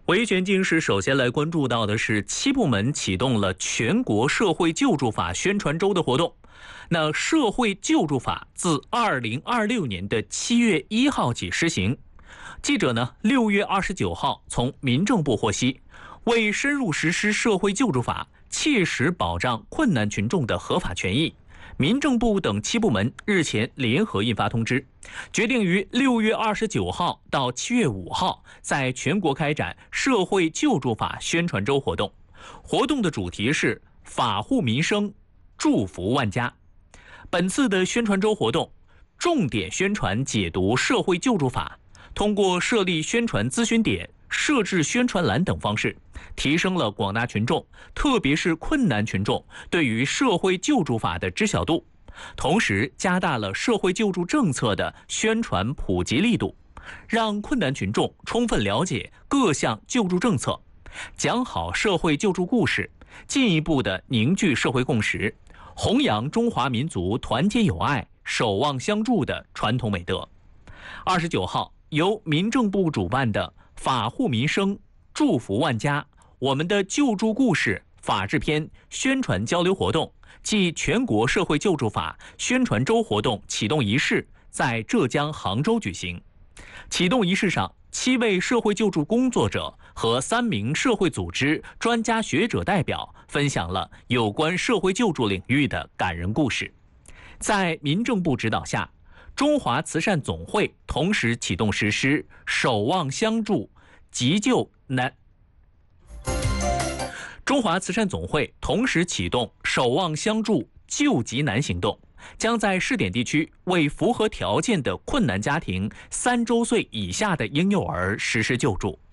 维权经史首先来关注到的是七部门启动了全国社会救助法宣传周的活动。那社会救助法自2026年的7月1号起施行。记者呢6月29号从民政部获悉，为深入实施社会救助法，切实保障困难群众的合法权益，民政部等七部门日前联合印发通知，决定于6月29号到7月5号在全国开展社会救助法宣传周活动。活动的主题是法护民生，祝福万家。本次的宣传周活动重点宣传解读社会救助法，通过设立宣传咨询点、设置宣传栏等方式，提升了广大群众，特别是困难群众对于社会救助法的知晓度，同时加大了社会救助政策的宣传普及力度，让困难群众充分了解各项救助政策，讲好社会救助故事，进一步的凝聚社会共识，弘扬中华民族团结友爱、守望相助的传统美德。29号，由民政部主办的法护民生，祝福万家，我们的救助故事法制篇宣传交流活动暨全国社会救助法宣传周活动启动仪式在浙江杭州举行。启动仪式上，7位社会救助工作者和3名社会组织专家学者代表分享了有关社会救助领域的感人故事。在民政部指导下，中华慈善总会同时启动实施守望相助急救难。中华慈善总会同时启动守望相助救急难行动，将在试点地区为符合条件的困难家庭3周岁以下的婴幼儿实施救助。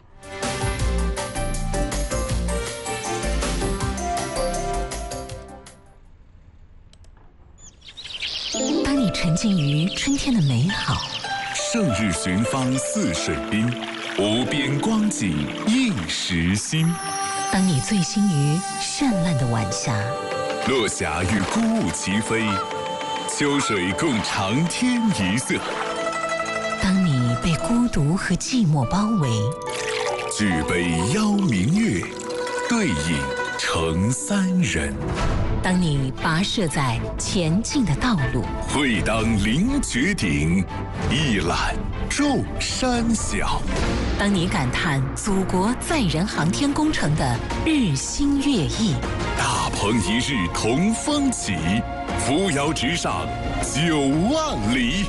当你沉浸于春天的美好， 胜日寻芳泗水滨，无边光景映时新。 当你醉心于绚烂的晚霞， 落霞与孤鹜齐飞，秋水共长天一色。 当你被孤独和寂寞包围， 举杯邀明月，对影成三人。 当你跋涉在前进的道路， 会当凌绝顶，一览众山小。 当你感叹祖国载人航天工程的日新月异， 大鹏一日同风起，扶摇直上9万里。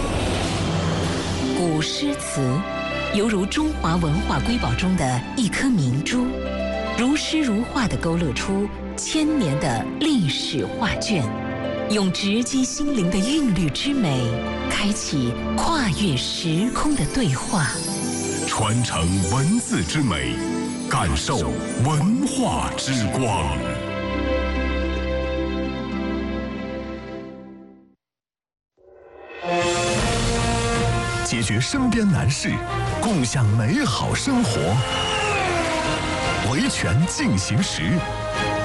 古诗词犹如中华文化瑰宝中的一颗明珠，如诗如画地勾勒出1000年的历史画卷，用直击心灵的韵律之美，开启跨越时空的对话， 传承文字之美，感受文化之光。解决身边难事，共享美好生活。维权进行时，